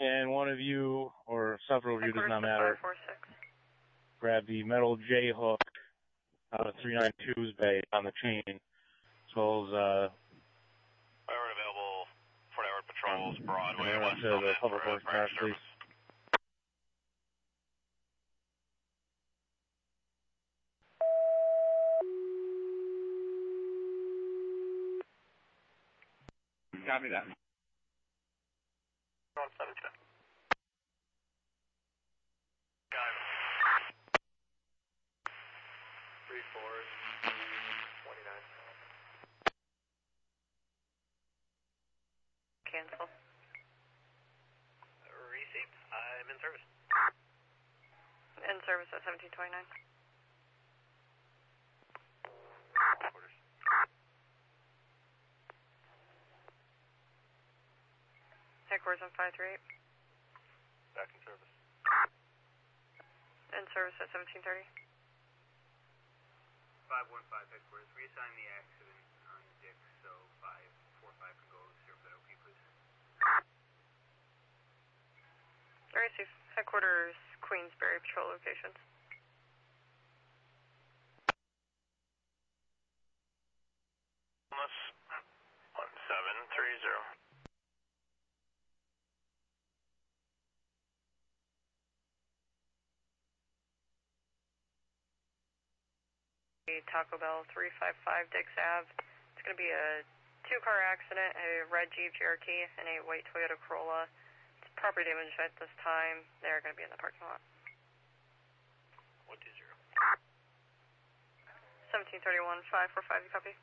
and one of you, or several of you, does not matter, 546. grab the metal J hook out of 392's bay on the chain, as well as available 4-hour patrols, Broadway, and west to the public works car, please. Copy that. 172. Got it. 3-4-29. Cancel. Receipt. I'm in service. In service at 1729. Orders. Headquarters on 538. Back in service. In service at 1730. 515 headquarters. Reassign the accident on Dick so 545 can go serve that OP, please. Receive. Headquarters, Queensbury patrol locations. Almost 1730. Taco Bell 355 Dix Ave. It's going to be a two-car accident, a red Jeep Cherokee and a white Toyota Corolla. It's property damage at this time. They're going to be in the parking lot. 120. 1731 545, you copy?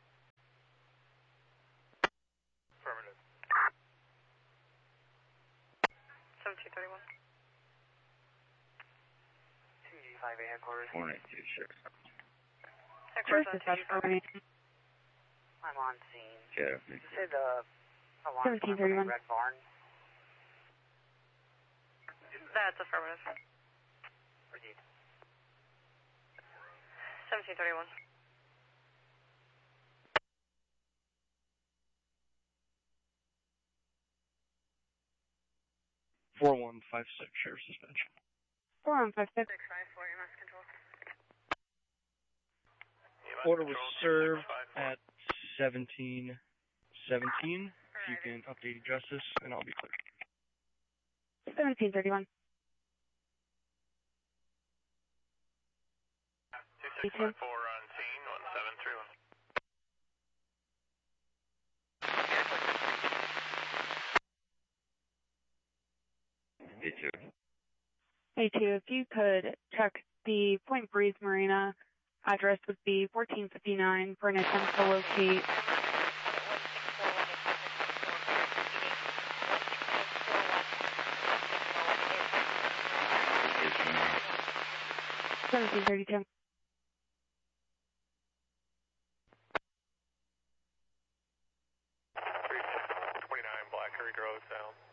Affirmative. 1731. 2G5A headquarters. 492, sure. Headquarters on 2G5A. I'm on scene. Yeah. Did you say the alarm 1731. Red Barn? That's affirmative. Proceed. 1731. Sheriff suspension. 4156. 654 EMS control. Order was served at 1717. If you can update justice, and I'll be clear. 1731. 2654 on scene, 1731. Hey, two, if you could check the Point Breeze Marina address would be 1459 for an attempt to locate. $1732. 29 Black Creek Road, Sound.